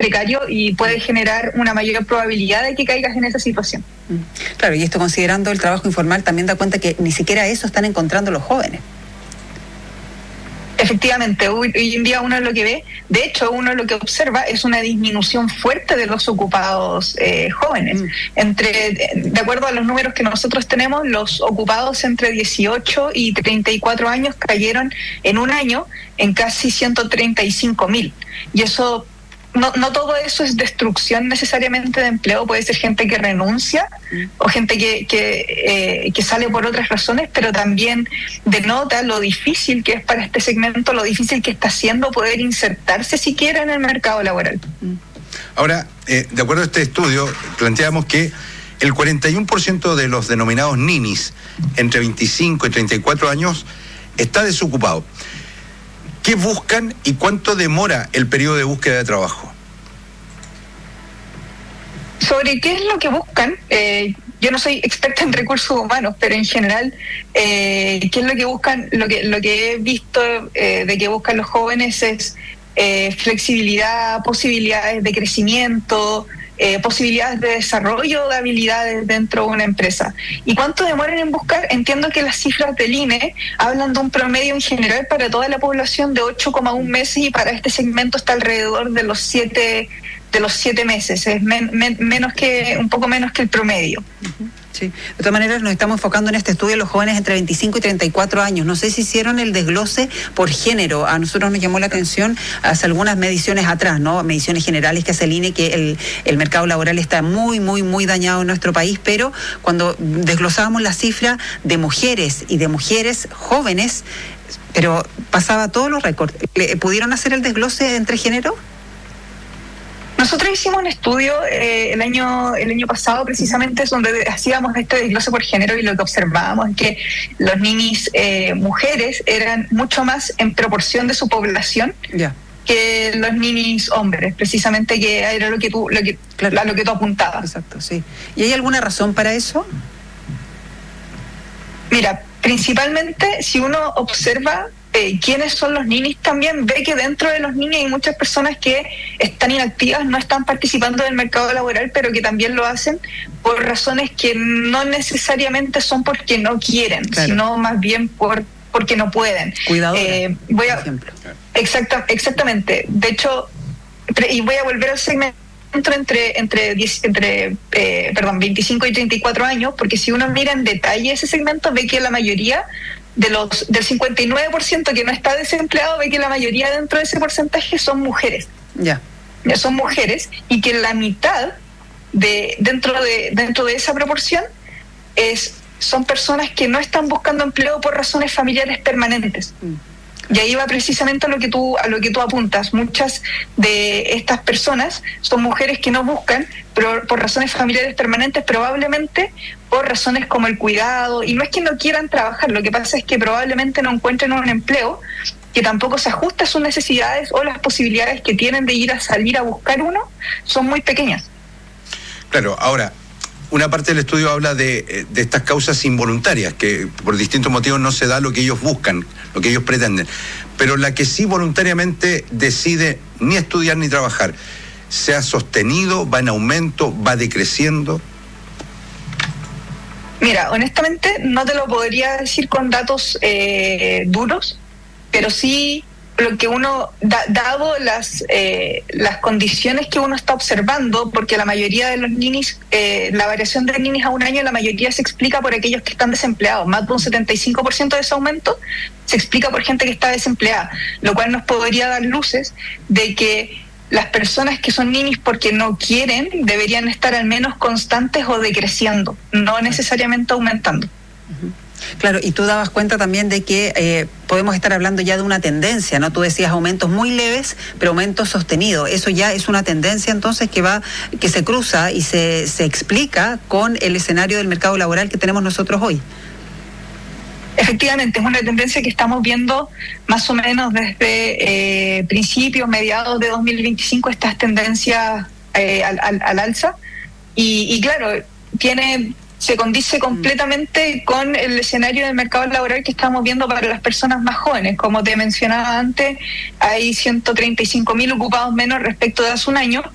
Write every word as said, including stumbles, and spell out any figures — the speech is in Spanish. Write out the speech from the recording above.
precario y puede generar una mayor probabilidad de que caigas en esa situación. Claro, y esto considerando el trabajo informal también da cuenta que ni siquiera eso están encontrando los jóvenes. Efectivamente, hoy, hoy en día uno lo que ve, de hecho uno lo que observa es una disminución fuerte de los ocupados eh, jóvenes. Mm. Entre, de acuerdo a los números que nosotros tenemos, los ocupados entre dieciocho y treinta y cuatro años cayeron en un año en casi ciento treinta y cinco mil. Y eso, no, no todo eso es destrucción necesariamente de empleo, puede ser gente que renuncia mm. o gente que, que, eh, que sale por otras razones, pero también denota lo difícil que es para este segmento, lo difícil que está haciendo poder insertarse siquiera en el mercado laboral. Ahora, eh, de acuerdo a este estudio, planteamos que el cuarenta y uno por ciento de los denominados ninis entre veinticinco y treinta y cuatro años está desocupado. ¿Qué buscan y cuánto demora el periodo de búsqueda de trabajo? Sobre qué es lo que buscan, eh, yo no soy experta en recursos humanos, pero en general, eh, qué es lo que buscan, lo que lo que he visto eh, de que buscan los jóvenes es eh, flexibilidad, posibilidades de crecimiento, eh, posibilidades de desarrollo de habilidades dentro de una empresa. ¿Y cuánto demoran en buscar? Entiendo que las cifras del I N E hablan de un promedio en general para toda la población de ocho coma uno meses y para este segmento está alrededor de los siete de los siete meses, es men, men, menos que un poco menos que el promedio. Uh-huh. Sí. De todas maneras nos estamos enfocando en este estudio los jóvenes entre veinticinco y treinta y cuatro años. No sé si hicieron el desglose por género. A nosotros nos llamó la atención hace algunas mediciones atrás, ¿no? Mediciones generales que hace el I N E, que el, el mercado laboral está muy, muy, muy dañado en nuestro país, pero cuando desglosábamos la cifra de mujeres y de mujeres jóvenes, pero pasaba todos los récords. ¿Pudieron hacer el desglose entre género? Nosotros hicimos un estudio eh, el año el año pasado precisamente donde hacíamos este desglose por género y lo que observábamos es que los ninis eh, mujeres eran mucho más en proporción de su población yeah. que los ninis hombres, precisamente que era lo que tú lo que claro. a lo que tú apuntabas. Exacto, sí. ¿Y hay alguna razón para eso? Mira, principalmente si uno observa Eh, quiénes son los ninis, también ve que dentro de los ninis hay muchas personas que están inactivas, no están participando del mercado laboral, pero que también lo hacen por razones que no necesariamente son porque no quieren, claro. sino más bien por porque no pueden. Cuidado. Eh, voy a, exacta, exactamente. De hecho, y voy a volver al segmento entre entre diez, entre eh, perdón veinticinco y treinta y cuatro años, porque si uno mira en detalle ese segmento ve que la mayoría de los del cincuenta y nueve por ciento que no está desempleado, ve que la mayoría dentro de ese porcentaje son mujeres. Ya. Ya son mujeres y que la mitad de dentro de dentro de esa proporción es son personas que no están buscando empleo por razones familiares permanentes. Mm. Y ahí va precisamente a lo que tú a lo que tú apuntas. Muchas de estas personas son mujeres que no buscan, pero por razones familiares permanentes, probablemente por razones como el cuidado. Y no es que no quieran trabajar, lo que pasa es que probablemente no encuentren un empleo que tampoco se ajusta a sus necesidades o las posibilidades que tienen de ir a salir a buscar uno son muy pequeñas. Claro, ahora, una parte del estudio habla de, de estas causas involuntarias, que por distintos motivos no se da lo que ellos buscan, lo que ellos pretenden. Pero la que sí voluntariamente decide ni estudiar ni trabajar, ¿se ha sostenido, va en aumento, va decreciendo? Mira, honestamente no te lo podría decir con datos eh, duros, pero sí lo que uno, da, dado las eh, las condiciones que uno está observando, porque la mayoría de los ninis, eh, la variación de ninis a un año, la mayoría se explica por aquellos que están desempleados. Más de un setenta y cinco por ciento de ese aumento se explica por gente que está desempleada, lo cual nos podría dar luces de que las personas que son ninis porque no quieren deberían estar al menos constantes o decreciendo, no necesariamente aumentando. Uh-huh. Claro, y tú dabas cuenta también de que eh, podemos estar hablando ya de una tendencia, ¿no? Tú decías aumentos muy leves, pero aumentos sostenidos. Eso ya es una tendencia entonces que va, que se cruza y se, se explica con el escenario del mercado laboral que tenemos nosotros hoy. Efectivamente, es una tendencia que estamos viendo más o menos desde eh, principios, mediados de dos mil veinticinco, estas tendencias eh, al, al, al alza. Y, y claro, tiene... se condice completamente con el escenario del mercado laboral que estamos viendo para las personas más jóvenes. Como te mencionaba antes, hay ciento treinta y cinco mil ocupados menos respecto de hace un año,